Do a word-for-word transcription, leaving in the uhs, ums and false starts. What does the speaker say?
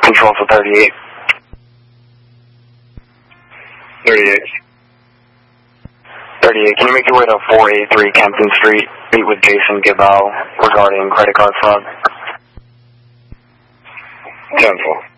Control for thirty-eight. thirty-eight. thirty-eight, can you make your way to four eighty-three Kempton Street? Meet with Jason Gibao regarding credit card fraud. ten four.